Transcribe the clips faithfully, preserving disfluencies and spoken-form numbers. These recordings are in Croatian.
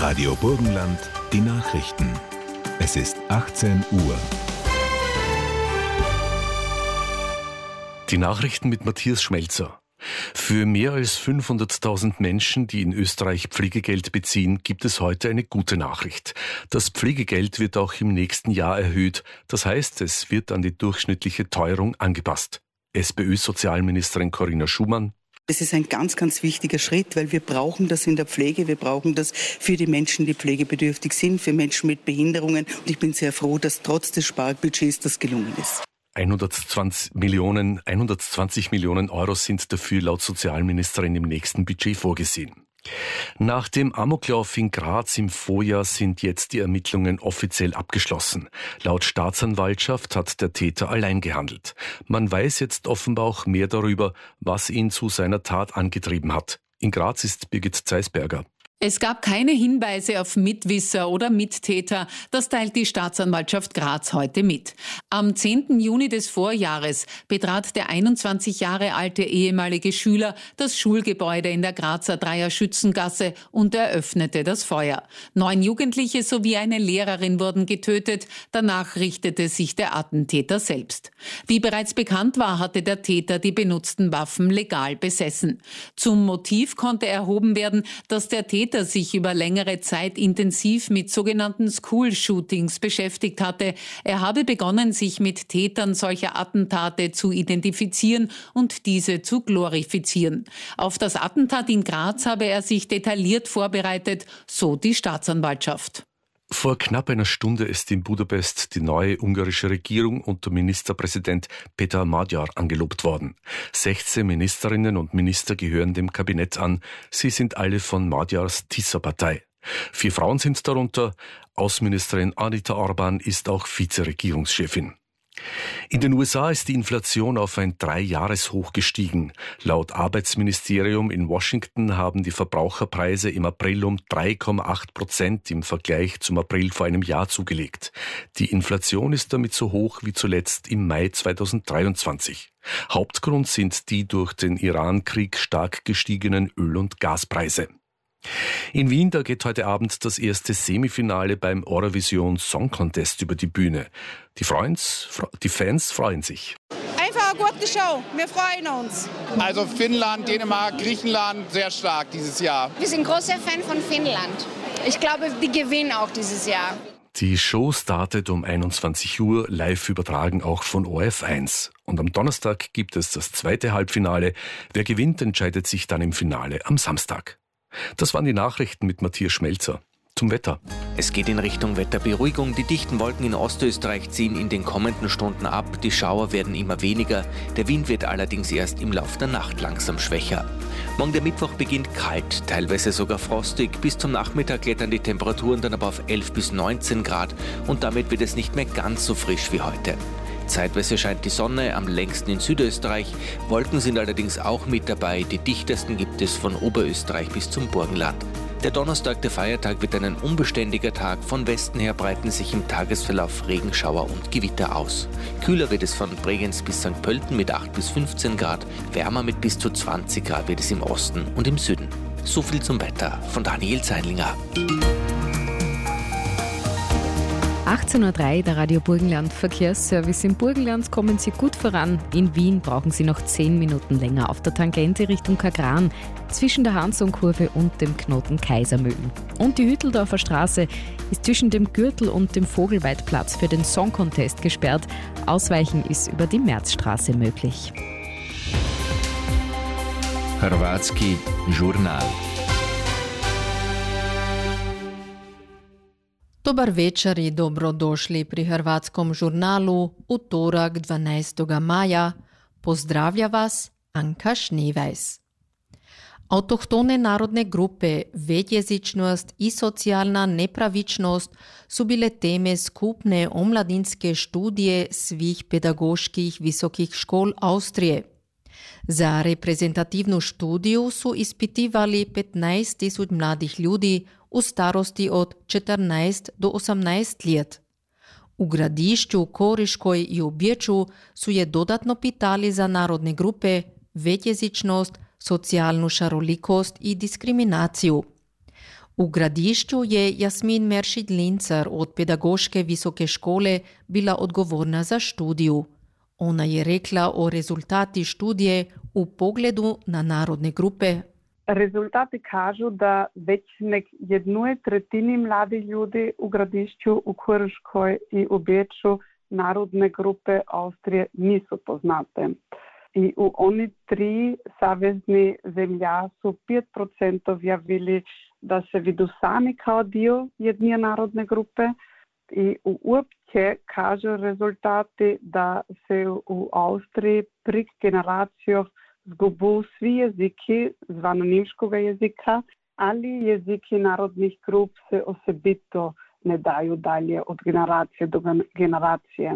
Radio Burgenland, die Nachrichten. Es ist achtzehn Uhr. Die Nachrichten mit Matthias Schmelzer. Für mehr als fünfhunderttausend Menschen, die in Österreich Pflegegeld beziehen, gibt es heute eine gute Nachricht. Das Pflegegeld wird auch im nächsten Jahr erhöht. Das heißt, es wird an die durchschnittliche Teuerung angepasst. SPÖ-Sozialministerin Corinna Schumann. Es ist ein ganz, ganz wichtiger Schritt, weil wir brauchen das in der Pflege. Wir brauchen das für die Menschen, die pflegebedürftig sind, für Menschen mit Behinderungen. Und ich bin sehr froh, dass trotz des Sparbudgets das gelungen ist. hundertzwanzig Millionen, hundertzwanzig Millionen Euro sind dafür laut Sozialministerin im nächsten Budget vorgesehen. Nach dem Amoklauf in Graz im Vorjahr sind jetzt die Ermittlungen offiziell abgeschlossen. Laut Staatsanwaltschaft hat der Täter allein gehandelt. Man weiß jetzt offenbar auch mehr darüber, was ihn zu seiner Tat angetrieben hat. In Graz ist Birgit Zeisberger. Es gab keine Hinweise auf Mitwisser oder Mittäter. Das teilt die Staatsanwaltschaft Graz heute mit. Am zehnten Juni des Vorjahres betrat der einundzwanzig Jahre alte ehemalige Schüler das Schulgebäude in der Grazer Dreier-Schützengasse und eröffnete das Feuer. Neun Jugendliche sowie eine Lehrerin wurden getötet. Danach richtete sich der Attentäter selbst. Wie bereits bekannt war, hatte der Täter die benutzten Waffen legal besessen. Zum Motiv konnte erhoben werden, dass der Täter sich über längere Zeit intensiv mit sogenannten School-Shootings beschäftigt hatte. Er habe begonnen, sich mit Tätern solcher Attentate zu identifizieren und diese zu glorifizieren. Auf das Attentat in Graz habe er sich detailliert vorbereitet, so die Staatsanwaltschaft. Vor knapp einer Stunde ist in Budapest die neue ungarische Regierung unter Ministerpräsident Peter Magyar angelobt worden. sechzehn Ministerinnen und Minister gehören dem Kabinett an. Sie sind alle von Magyars Tisza-Partei. Vier Frauen sind darunter. Außenministerin Anita Orban ist auch Vizeregierungschefin. In den U S A ist die Inflation auf ein Drei-Jahres-Hoch gestiegen. Laut Arbeitsministerium in Washington haben die Verbraucherpreise im April um drei Komma acht Prozent im Vergleich zum April vor einem Jahr zugelegt. Die Inflation ist damit so hoch wie zuletzt im Mai zweitausenddreiundzwanzig. Hauptgrund sind die durch den Iran-Krieg stark gestiegenen Öl- und Gaspreise. In Wien, da geht heute Abend das erste Semifinale beim Eurovision Song Contest über die Bühne. Die, Freunds, die Fans freuen sich. Einfach eine gute Show, wir freuen uns. Also Finnland, Dänemark, Griechenland, sehr stark dieses Jahr. Wir sind großer Fan von Finnland. Ich glaube, die gewinnen auch dieses Jahr. Die Show startet um einundzwanzig Uhr, live übertragen auch von O R F eins. Und am Donnerstag gibt es das zweite Halbfinale. Wer gewinnt, entscheidet sich dann im Finale am Samstag. Das waren die Nachrichten mit Matthias Schmelzer. Zum Wetter. Es geht in Richtung Wetterberuhigung. Die dichten Wolken in Ostösterreich ziehen in den kommenden Stunden ab. Die Schauer werden immer weniger. Der Wind wird allerdings erst im Laufe der Nacht langsam schwächer. Morgen der Mittwoch beginnt kalt, teilweise sogar frostig. Bis zum Nachmittag klettern die Temperaturen dann aber auf elf bis neunzehn Grad und damit wird es nicht mehr ganz so frisch wie heute. Zeitweise scheint die Sonne, am längsten in Südösterreich. Wolken sind allerdings auch mit dabei. Die dichtesten gibt es von Oberösterreich bis zum Burgenland. Der Donnerstag, der Feiertag, wird ein unbeständiger Tag. Von Westen her breiten sich im Tagesverlauf Regenschauer und Gewitter aus. Kühler wird es von Bregenz bis Sankt Pölten mit acht bis fünfzehn Grad. Wärmer mit bis zu zwanzig Grad wird es im Osten und im Süden. So viel zum Wetter von Daniel Zeinlinger. achtzehn Uhr drei, der Radio Burgenland Verkehrsservice. Im Burgenland kommen Sie gut voran. In Wien brauchen Sie noch zehn Minuten länger auf der Tangente Richtung Kagran zwischen der Hansonkurve und dem Knoten Kaisermühlen. Und die Hütteldorfer Straße ist zwischen dem Gürtel und dem Vogelweidplatz für den Song Contest gesperrt. Ausweichen ist über die Märzstraße möglich. Hrvatski Žurnal. Dobar večer i dobrodošli pri Hrvatskom žurnalu u torak dvanajstog maja. Pozdravlja vas Anka Schneeweiß. Autohtone narodne grupe, većjezičnost i socijalna nepravičnost su bile teme skupne omladinske študije svih pedagoških visokih škol Austrije. Za reprezentativnu študiju su ispitivali petnajst tisoč mladih ljudi u starosti od četrnaest do osemnaest let. U Gradišću, Koriškoj i Obječu su je dodatno pitali za narodne grupe, većjezičnost, socijalnu šarolikost i diskriminaciju. U Gradišću je Jasmin Meršid-Lincar od Pedagoške visoke škole bila odgovorna za študiju. Ona je rekla o rezultati študije u pogledu na narodne grupe. Rezultati kažu da već nek jednoj tretini mladi ljudi u Gradišću, u Krškoj i u Beču narodne grupe Austrije nisu poznate. I u oni tri savezni zemlja su pet procentov javili da se vidu sami kao dio jedne narodne grupe i uopće kažu rezultati da se u Austriji prek generacijov zgubu svi jeziki zvano nemškega jezika, ali jeziki narodnih grup se osobito ne daju dalje od generacije do generacije.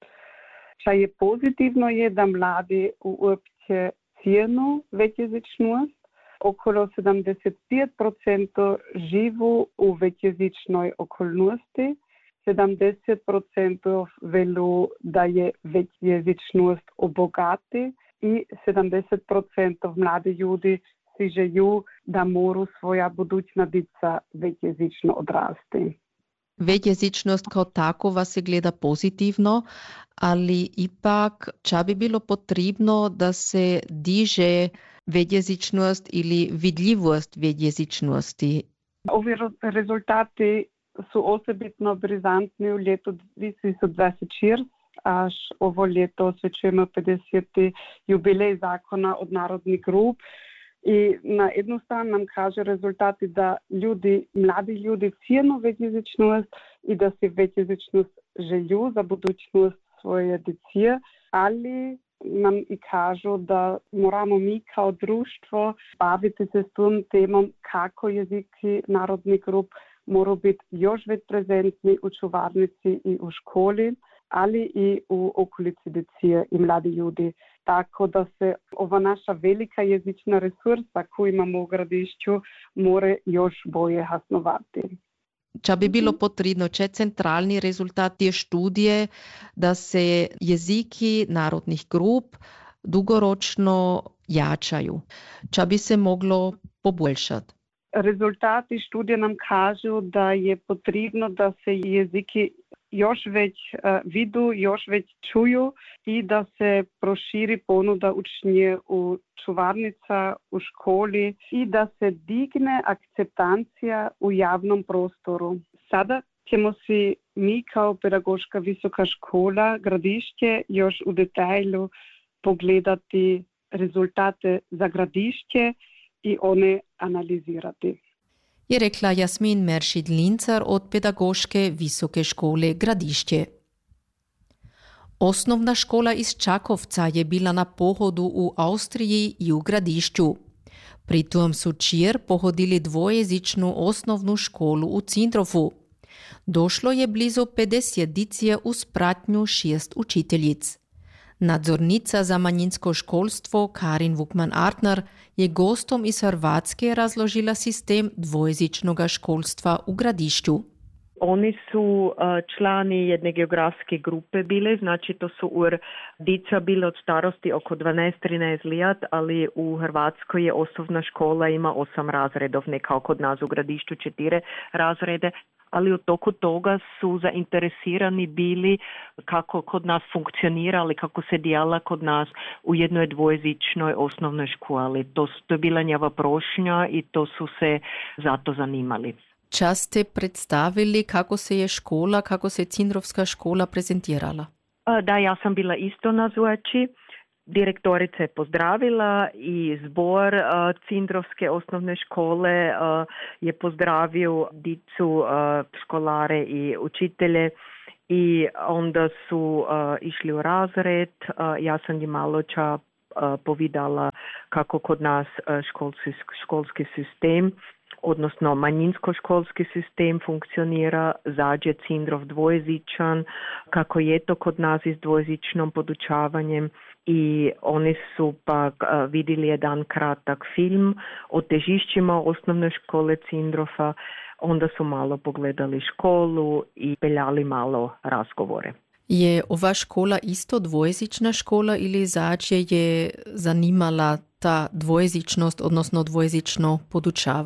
Šta je pozitivno je da mladi uopće cijenu većjezičnost. Okolo sedemdeset pet procentov živu u većjezičnoj okolnosti, sedemdeset procentov velu da je većjezičnost obogati i sedemdeset procentov mladi ljudi si želju da moru svoja budućna dica većjezično odrasti. Većjezičnost kao takova se gleda pozitivno, ali ipak ča bi bilo potrebno da se diže većjezičnost ili vidljivost većjezičnosti? Ovi rezultati su osobitno brizantni u ljetu dve tisoč dvadeset štiri, až ovo ljeto osvećujemo pedeseti jubilej zakona od narodnih grup. I na jednu stranu nam kaže rezultati da ljudi, mladi ljudi cijenu većjezičnost i da se većjezičnost želju za budućnost svoje dice, ali nam i kažu da moramo mi kao društvo baviti se s tom temom kako jeziki narodnih grup moraju biti još več prezentni u čuvarnici i u školi, ali i u okolici dice i mladi ljudi. Tako da se ova naša velika jezična resursa koju imamo u Gradišću more još bolje hasnovati. Ča bi bilo potrebno, če centralni rezultat te študije, da se jeziki narodnih grup dugoročno jačaju. Ča bi se moglo poboljšati? Rezultati študije nam kažu da je potrebno da se jeziki još već uh, vidu, još već čuju i da se proširi ponuda učenja u čuvarnica, u školi i da se digne akceptancija u javnom prostoru. Sada ćemo si mi kao Pedagoška visoka škola Gradišće još u detalju pogledati rezultate za Gradišće i one analizirati. Je rekla Jasmin Meršid-Lincar od Pedagoške visoke škole Gradišće. Osnovna škola iz Čakovca je bila na pohodu u Austriji i u Gradišću. Pritom su čir pohodili dvojezičnu osnovnu školu u Cindrofu. Došlo je blizu pedeset dicije uz pratnju šest učiteljic. Nadzornica za manjinsko školstvo Karin Vukman-Artner je gostom iz Hrvatske razložila sistem dvojezičnog školstva u Gradišću. Oni su člani jedne geografske grupe bile, znači to su ur dica bile od starosti oko dvanaest trinaest lijat, ali u Hrvatskoj je osnovna škola ima osam razredov, ne kao kod nas u Gradišću četiri razrede. Ali u toku toga su zainteresirani bili kako kod nas funkcionira, kako se dijela kod nas u jednoj dvojezičnoj osnovnoj školi. To, to je bila njava prošnja i to su se zato zanimali. Čas ste predstavili kako se je škola, kako se Cindrovska škola prezentirala? Da, ja sam bila isto nazoči. Direktorica je pozdravila i zbor uh, Cindrovske osnovne škole uh, je pozdravio dicu, uh, školare i učitelje i onda su uh, išli u razred. Uh, ja sam im malo ča uh, povidala kako kod nas uh, školski, školski sistem, odnosno manjinsko-školski sistem funkcionira, zađe Cindrov dvojezičan, kako je to kod nas s dvojezičnom podučavanjem. I oni su pak uh, vidjeli jedan kratak film o težišćima osnovne škole Cindrofa, onda su malo pogledali školu i peljali malo razgovore. Je ova škola isto dvojezična škola ili zađe je zanimala ta dvojezičnost, odnosno dvojezično podučavanje?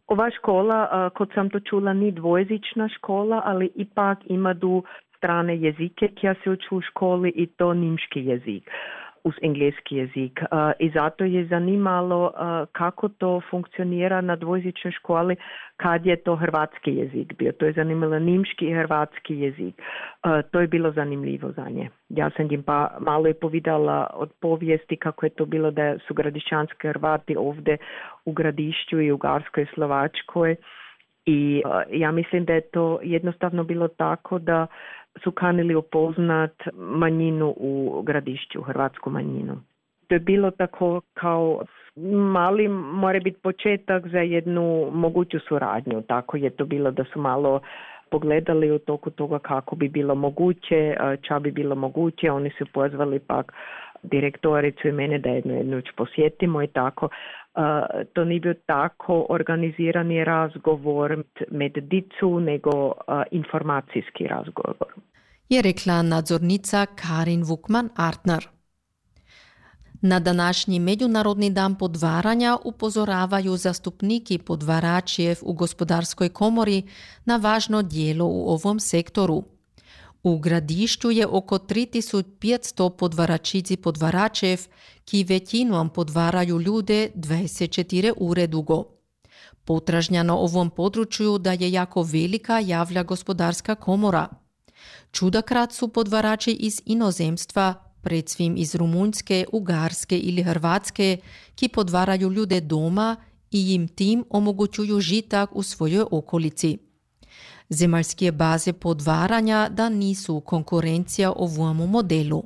Ova škola, kot sam to čula, ni dvojezična škola, ali ipak ima du strane jezike, kja se uču u školi i to nimški jezik uz engleski jezik. I zato je zanimalo kako to funkcionira na dvojezičnoj školi kad je to hrvatski jezik bio. To je zanimalo nimški i hrvatski jezik. To je bilo zanimljivo za nje. Ja sam im pa malo je povidala od povijesti kako je to bilo da su gradišćanski Hrvati ovdje u Gradišću i u Garskoj i Slovačkoj. I ja mislim da je to jednostavno bilo tako da su kanili upoznat manjinu u Gradišću, hrvatsku manjinu. To je bilo tako kao mali, mora biti početak za jednu moguću suradnju. Tako je to bilo da su malo pogledali u toku toga kako bi bilo moguće, ča bi bilo moguće. Oni su pozvali pak direktoricu i mene da jednu jednu posjetimo i tako. Uh, to nije bio tako organizirani razgovor med dicu, nego uh, informacijski razgovor. Je rekla nadzornica Karin Vukman-Artner. Na današnji Međunarodni dan podvaranja upozoravaju zastupniki podvaračev u gospodarskoj komori na važno djelo u ovom sektoru. U Gradišću je oko tri tisuće petsto podvaračici podvaračev, ki većinom podvaraju ljude dvadeset četiri ure dugo. Potražnja na ovom području da je jako velika javlja gospodarska komora. Čudakrat su podvarači iz inozemstva, pred svim iz Rumunjske, Ugarske ili Hrvatske, ki podvaraju ljude doma i im tim omogućuju žitak u svojoj okolici. Zemaljske baze podvaranja da nisu konkurencija ovomu modelu.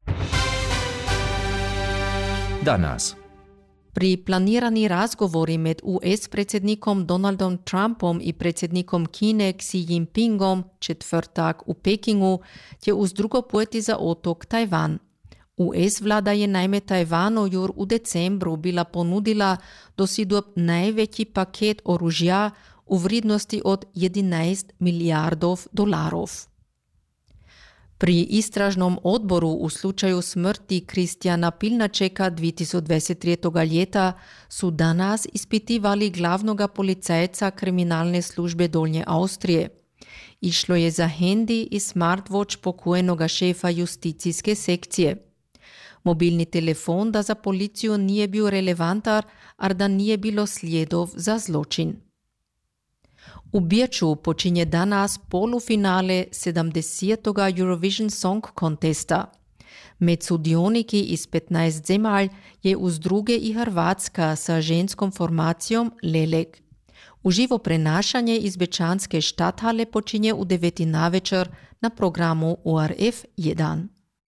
Danas. Pri planirani razgovori med U S predsjednikom Donaldom Trumpom i predsjednikom Kine Xi Jinpingom četvrtak u Pekingu će uz drugo pojeti za otok Tajvan. U S vlada je naime Tajvanu jur u decembru bila ponudila dosidop najveći paket oružja u vrednosti od jedanaest milijardov dolarov. Pri istražnom odboru u slučaju smrti Kristjana Pilnačeka dvije tisuće dvadeset tri. ljeta su danas ispitivali glavnoga policajca kriminalne službe Dolnje Austrije. Išlo je za handy i smartwatch pokojenoga šefa justicijske sekcije. Mobilni telefon da za policiju nije bio relevantar, ar da nije bilo slijedov za zločin. U Beču počinje danas polufinale sedamdesetega Eurovision Song Contesta. Med sudioniki iz petnaest zemalj je uz druge i Hrvatska sa ženskom formacijom Lelek. Uživo prenašanje iz bečanske štathale počinje u deveti navečer na programu O R F jedan.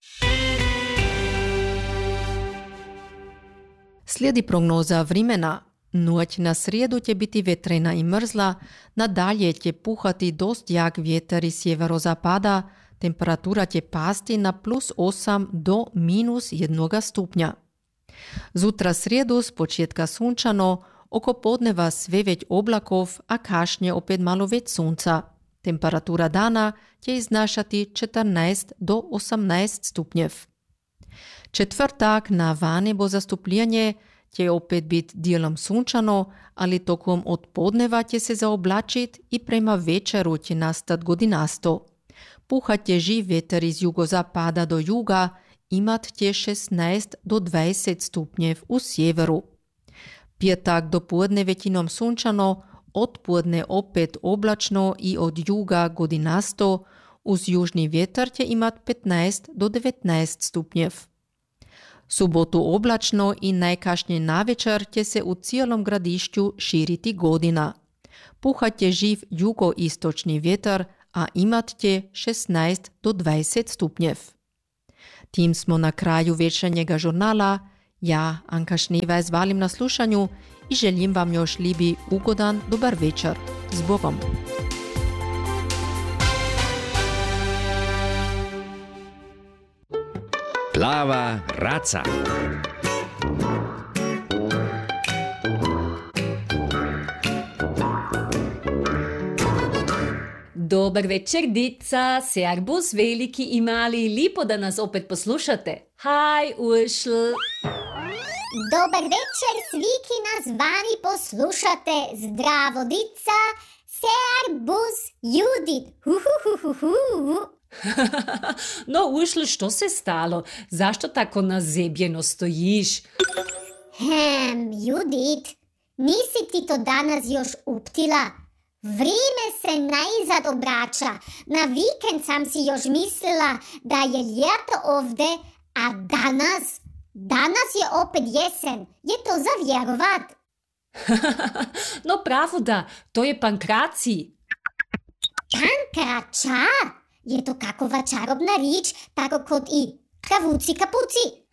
Slijedi prognoza vremena. Noć na srijedu će biti vetrena i mrzla, nadalje će puhati dost jak vjetar iz sjeverozapada, temperatura će pasti na plus osam do minus jednoga stupnja. Zutra srijedu s početka sunčano, oko podneva sve već oblakov, a kašnje opet malo već sunca. Temperatura dana će iznašati četrnaest do osamnaest stupnjev. Četvrtak na vani bo zastupljanje će opet biti dijelom sunčano, ali tokom od podneva će se zaoblačit i prema večeru će nastat godinasto. Puhat će živ vjetar iz jugozapada do juga, imat će šesnaest do dvadeset stupnjev u sjeveru. Petak do podne većinom sunčano, od podne opet oblačno i od juga godinasto, uz južni vjetar će imat petnaest do devetnaest stupnjev. Subotu oblačno i najkašnje navečer će se u cijelom Gradišću širiti godina. Puhat će živ jugoistočni vjetar, a imat će šesnaest do dvadeset stupnjev. Tim smo na kraju večernjega žurnala. Ja, Anka Šneva, zvalim na slušanju i želim vam još libi ugodan dobar večer. S Bogom! Plava raca. Dobar večer, dica, servus, veliki i mali, lipo da nas opet poslušate. Hi, Uršl. Dobar večer, svi ki nas vani poslušate. Zdravo, dica, Servus, Judit. Hu, hu, hu, hu, hu. No, Uršl, što se stalo? Zašto tako nazebljeno stojiš? Hm, Judit, nisi ti to danas još uptila? Vrijeme se najzad obraća. Na vikend sam si još mislila da je ljeto ovdje, a danas, danas je opet jesen. Je to za vjerovat? No, pravo da, to je pankracij. Pankračar? Je to kakova čarobna rič, tako kot i kavuci kapuci?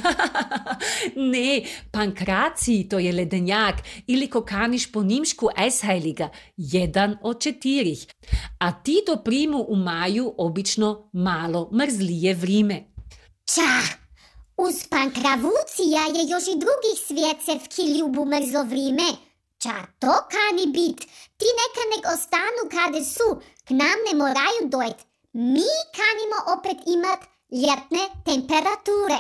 Ne, pankracij, to je ledenjak, ili ko kaniš po nimšku Eisheiliga, jedan od četirih. A ti do primu u maju obično malo mrzlije vrime. Ča, uz pankravucija je još i drugih svjecev ki ljubu mrzlo vrime. Ča, to kani bit. Ti neka nek ostanu kade su, k nam ne moraju dojt. Mi kanimo opet imat ljetne temperature.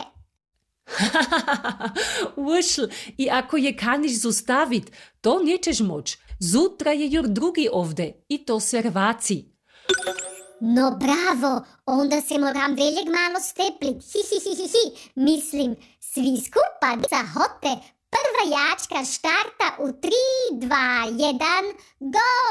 Uršl, i ako je kaniš zustavit, to nećeš moć. Zutra je jur drugi ovde, i to servaci. No bravo, onda se moram veljeg malo steplit. Hi, hi, hi, hi, hi. Mislim, svi skupa za hote. Prva jačka štarta u tri, dva, jedan, go!